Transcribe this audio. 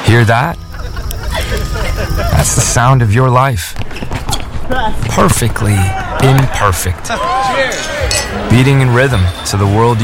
Hear that? That's the sound of your life. Perfectly imperfect. Beating in rhythm to the world